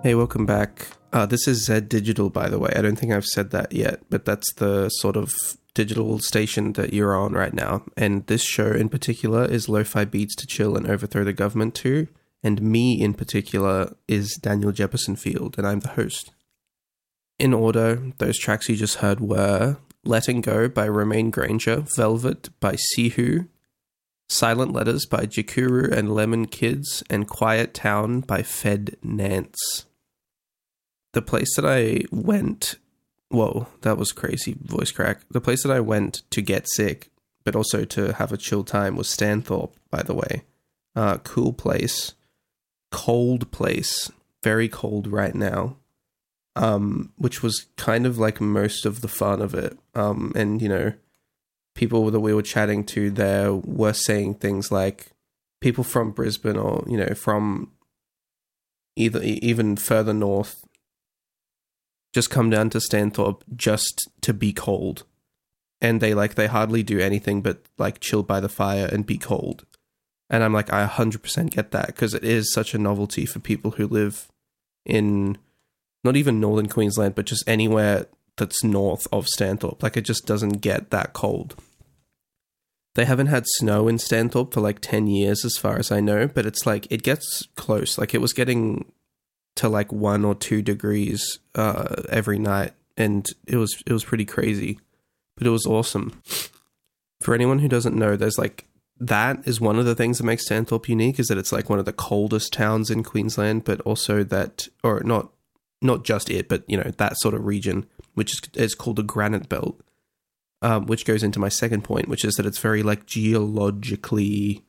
Hey, welcome back. This is Zed Digital, by the way. I don't think I've said that yet, but that's the sort of digital station that you're on right now. And this show in particular is lo-fi beats to chill and overthrow the government to. And me in particular is Daniel Jefferson Field, and I'm the host. In order, those tracks you just heard were Letting Go by Romaine Granger, Velvet by Sihu, Silent Letters by Jakuru and Lemon Kids, and Quiet Town by Fed Nance. The place that I went... Whoa, that was crazy voice crack. The place that I went to get sick, but also to have a chill time, was Stanthorpe, by the way. Cool place. Cold place. Very cold right now. Which was kind of like most of the fun of it. And, you know, people that we were chatting to there were saying things like people from Brisbane or, you know, from even further north just come down to Stanthorpe just to be cold. And they hardly do anything but like chill by the fire and be cold. And I'm like, I 100% get that, because it is such a novelty for people who live in not even northern Queensland, but just anywhere that's north of Stanthorpe. Like, it just doesn't get that cold. They haven't had snow in Stanthorpe for like 10 years as far as I know, but it's like, it gets close. Like, it was getting to like 1 or 2 degrees every night, and it was pretty crazy, but it was awesome. For anyone who doesn't know, there's like, that is one of the things that makes Stanthorpe unique, is that it's like one of the coldest towns in Queensland, but also that, or not just it, but you know, that sort of region, which is called the Granite Belt, which goes into my second point, which is that it's very like geologically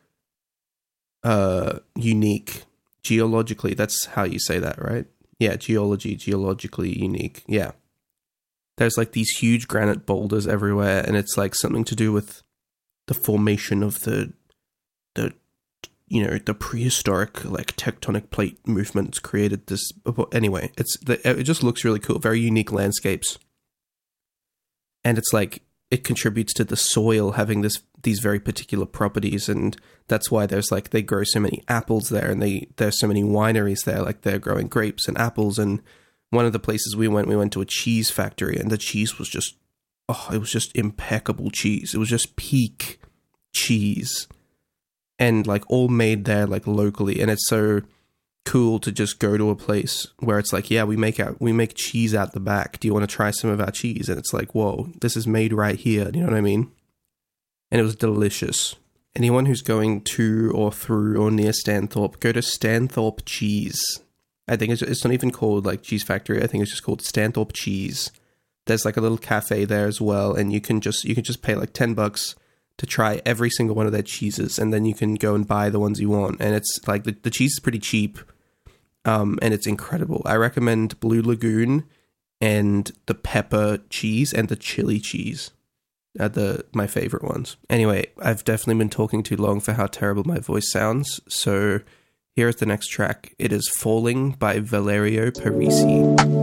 unique. Geologically, that's how you say that, right? Yeah, geologically unique. Yeah. There's like these huge granite boulders everywhere, and it's like something to do with the formation of the you know, the prehistoric like tectonic plate movements created this. Anyway, it just looks really cool, very unique landscapes. And it's like, it contributes to the soil having these very particular properties, and that's why there's like, they grow so many apples there, and there's so many wineries there, like they're growing grapes and apples. And one of the places we went to a cheese factory, and the cheese was just, it was just impeccable cheese. It was just peak cheese, and like all made there like locally. And it's so cool to just go to a place where it's like, yeah, we make cheese out the back. Do you want to try some of our cheese? And it's like, whoa, this is made right here. You know what I mean? And it was delicious. Anyone who's going to or through or near Stanthorpe, go to Stanthorpe Cheese. I think it's not even called like Cheese Factory. I think it's just called Stanthorpe Cheese. There's like a little cafe there as well, and you can just pay like $10 to try every single one of their cheeses, and then you can go and buy the ones you want. And it's like the cheese is pretty cheap. And it's incredible. I recommend Blue Lagoon and the pepper cheese and the chili cheese are my favorite ones. Anyway, I've definitely been talking too long for how terrible my voice sounds. So here is the next track. It is Falling by Valerio Parisi.